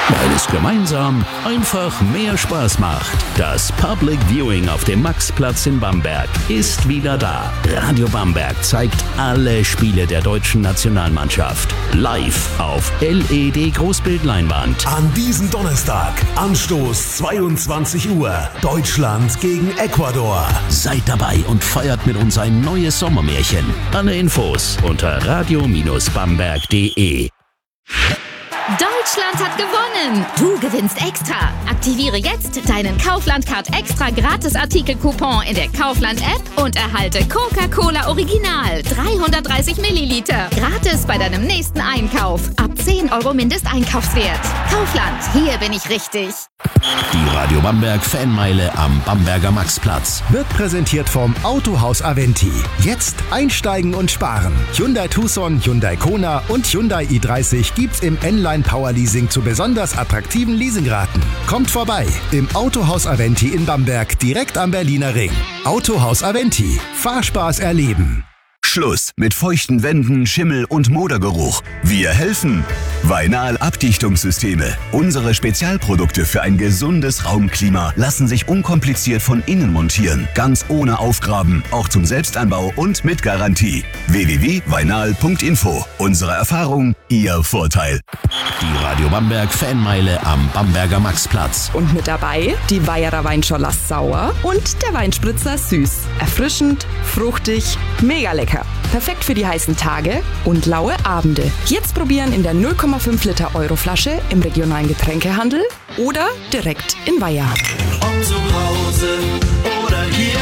weil es gemeinsam einfach mehr Spaß macht. Das Public Viewing auf dem Maxplatz in Bamberg ist wieder da. Radio Bamberg zeigt alle Spiele der deutschen Nationalmannschaft live auf LED-Großbildleinwand. An diesem Donnerstag, Anstoß 22 Uhr, Deutschland gegen Ecuador. Seid dabei und feiert mit uns ein neues Sommermärchen. Alle Infos unter radio-bamberg.de. Deutschland hat gewonnen! Du gewinnst extra! Aktiviere jetzt deinen Kaufland-Card extra Gratis-Artikel-Coupon in der Kaufland-App und erhalte Coca-Cola Original 330 Milliliter. Gratis bei deinem nächsten Einkauf. Ab 10 € Mindesteinkaufswert. Kaufland, hier bin ich richtig. Die Radio Bamberg Fanmeile am Bamberger Maxplatz Wird präsentiert vom Autohaus Aventi. Jetzt einsteigen und sparen. Hyundai Tucson, Hyundai Kona und Hyundai i30 gibt's im N-Line Power Leasing zu besonders attraktiven Leasingraten. Kommt vorbei im Autohaus Aventi in Bamberg, direkt am Berliner Ring. Autohaus Aventi. Fahrspaß erleben. Schluss mit feuchten Wänden, Schimmel und Modergeruch. Wir helfen. Vainal Abdichtungssysteme. Unsere Spezialprodukte für ein gesundes Raumklima lassen sich unkompliziert von innen montieren. Ganz ohne Aufgraben. Auch zum Selbsteinbau und mit Garantie. www.vainal.info. Unsere Erfahrung, Ihr Vorteil. Die Radio Bamberg Fanmeile am Bamberger Maxplatz. Und mit dabei die Weierer Weinscholler Sauer und der Weinspritzer Süß. Erfrischend, fruchtig, mega lecker. Perfekt für die heißen Tage und laue Abende. Jetzt probieren in der 0,5 Liter Euroflasche im regionalen Getränkehandel oder direkt in Weiher. Ob zu Hause oder hier,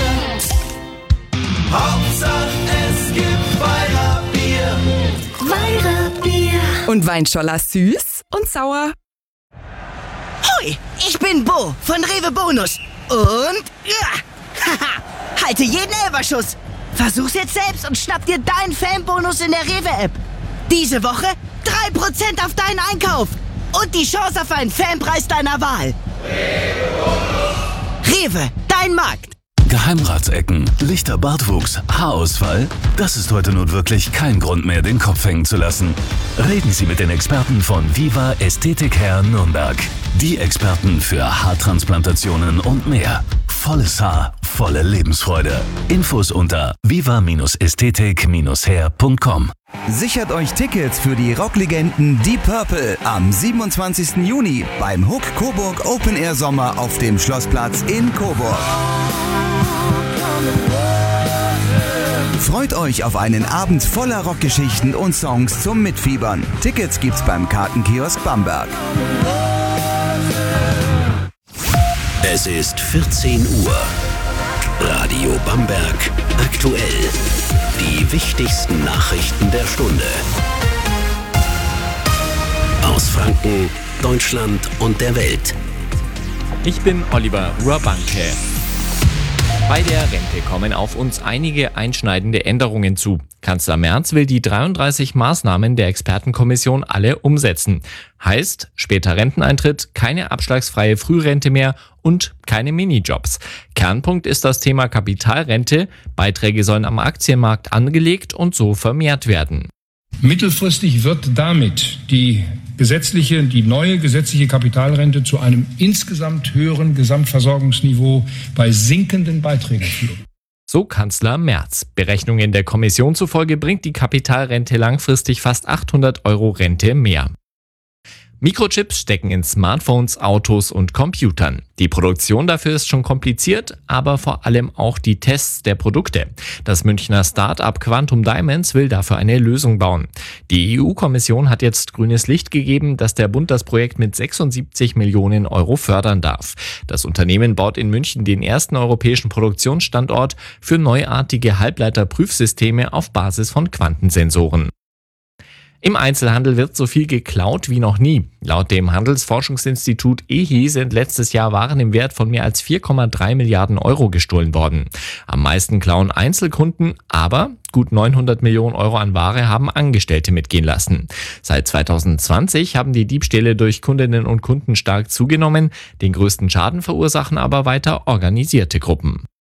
Hauptsache es gibt Weiher Bier. Weiher Bier. Und Weinscholler Süß und Sauer. Hoi, ich bin Bo von Rewe Bonus. Und haha, halte jeden Elferschuss. Versuch's jetzt selbst und schnapp dir deinen Fanbonus in der Rewe-App. Diese Woche 3% auf deinen Einkauf und die Chance auf einen Fanpreis deiner Wahl. Rewe, dein Markt. Geheimratsecken, lichter Bartwuchs, Haarausfall? Das ist heute nun wirklich kein Grund mehr, den Kopf hängen zu lassen. Reden Sie mit den Experten von Viva Ästhetik Hair Nürnberg. Die Experten für Haartransplantationen und mehr. Volles Haar, volle Lebensfreude. Infos unter viva-ästhetik-hair.com. Sichert euch Tickets für die Rocklegenden Deep Purple am 27. Juni beim Hook Coburg Open Air Sommer auf dem Schlossplatz in Coburg. Freut euch auf einen Abend voller Rockgeschichten und Songs zum Mitfiebern. Tickets gibt's beim Kartenkiosk Bamberg. Es ist 14 Uhr. Radio Bamberg aktuell. Die wichtigsten Nachrichten der Stunde. Aus Franken, Deutschland und der Welt. Ich bin Oliver Ruabanke. Bei der Rente kommen auf uns einige einschneidende Änderungen zu. Kanzler Merz will die 33 Maßnahmen der Expertenkommission alle umsetzen. Heißt, später Renteneintritt, keine abschlagsfreie Frührente mehr und keine Minijobs. Kernpunkt ist das Thema Kapitalrente. Beiträge sollen am Aktienmarkt angelegt und so vermehrt werden. Mittelfristig wird damit die neue gesetzliche Kapitalrente zu einem insgesamt höheren Gesamtversorgungsniveau bei sinkenden Beiträgen führen. So Kanzler Merz. Berechnungen der Kommission zufolge bringt die Kapitalrente langfristig fast 800 € Rente mehr. Mikrochips stecken in Smartphones, Autos und Computern. Die Produktion dafür ist schon kompliziert, aber vor allem auch die Tests der Produkte. Das Münchner Start-up Quantum Diamonds will dafür eine Lösung bauen. Die EU-Kommission hat jetzt grünes Licht gegeben, dass der Bund das Projekt mit 76 Millionen € fördern darf. Das Unternehmen baut in München den ersten europäischen Produktionsstandort für neuartige Halbleiterprüfsysteme auf Basis von Quantensensoren. Im Einzelhandel wird so viel geklaut wie noch nie. Laut dem Handelsforschungsinstitut EHI sind letztes Jahr Waren im Wert von mehr als 4,3 Milliarden € gestohlen worden. Am meisten klauen Einzelkunden, aber gut 900 Millionen € an Ware haben Angestellte mitgehen lassen. Seit 2020 haben die Diebstähle durch Kundinnen und Kunden stark zugenommen, den größten Schaden verursachen aber weiter organisierte Gruppen.